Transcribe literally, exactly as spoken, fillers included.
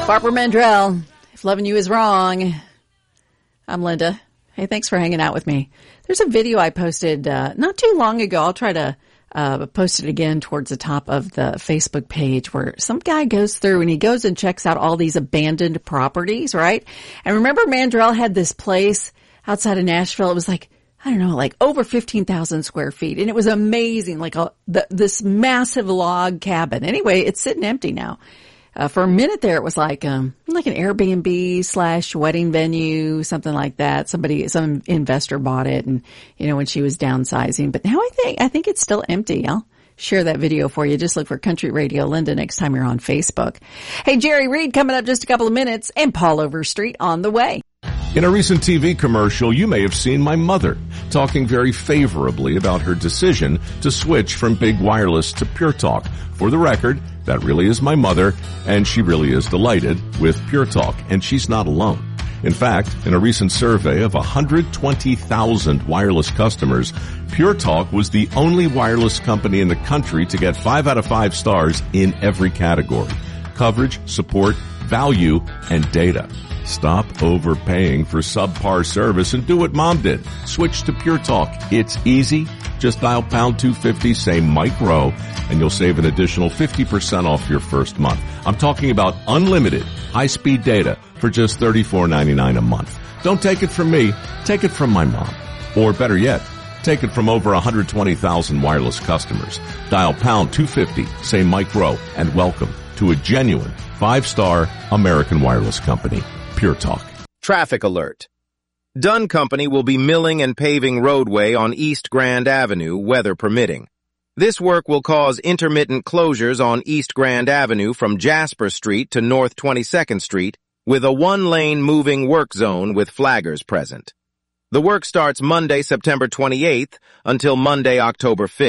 Barbara Mandrell, if loving you is wrong. I'm Linda. Hey, thanks for hanging out with me. There's a video I posted uh, not too long ago. I'll try to uh, post it again towards the top of the Facebook page where some guy goes through and he goes and checks out all these abandoned properties, right? And remember Mandrell had this place outside of Nashville. It was like, I don't know, like over fifteen thousand square feet. And it was amazing, like a, the, this massive log cabin. Anyway, it's sitting empty now. Uh, for a minute there, it was like, um, like an Airbnb slash wedding venue, something like that. Somebody, some investor bought it and, you know, when she was downsizing. But now I think, I think it's still empty. I'll share that video for you. Just look for Country Radio Linda next time you're on Facebook. Hey, Jerry Reed coming up just a couple of minutes and Paul Overstreet on the way. In a recent T V commercial, you may have seen my mother talking very favorably about her decision to switch from Big Wireless to Pure Talk. For the record, that really is my mother, and she really is delighted with Pure Talk, and she's not alone. In fact, in a recent survey of one hundred twenty thousand wireless customers, Pure Talk was the only wireless company in the country to get five out of five stars in every category: coverage, support, value, and data. Stop overpaying for subpar service and do what Mom did. Switch to Pure Talk. It's easy. Just dial pound two fifty, say Mike Rowe, and you'll save an additional fifty percent off your first month. I'm talking about unlimited high-speed data for just thirty-four ninety-nine a month. Don't take it from me. Take it from my mom. Or better yet, take it from over one hundred twenty thousand wireless customers. Dial pound two fifty, say Mike Rowe, and welcome to a genuine five-star American wireless company. Pure Talk. Traffic alert. Dunn Company will be milling and paving roadway on East Grand Avenue, weather permitting. This work will cause intermittent closures on East Grand Avenue from Jasper Street to North twenty-second Street, with a one-lane moving work zone with flaggers present. The work starts Monday, September twenty-eighth until Monday, October fifth.